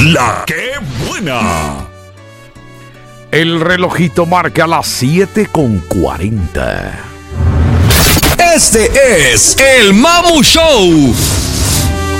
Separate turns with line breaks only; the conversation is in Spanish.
La que buena.
El relojito marca las 7:40.
Este es el Mamu Show.